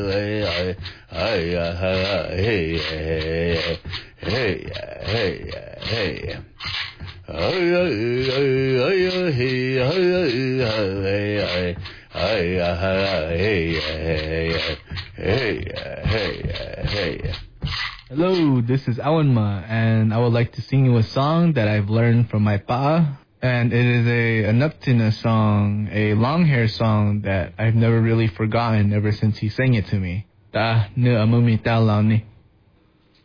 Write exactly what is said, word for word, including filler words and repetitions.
Hello, this is Awanma, and I would like to sing you a song that I've learned from my pa. And it is a, a Nuptina song, a long hair song that I've never really forgotten ever since he sang it to me. Ta nu amumi ta lao ni.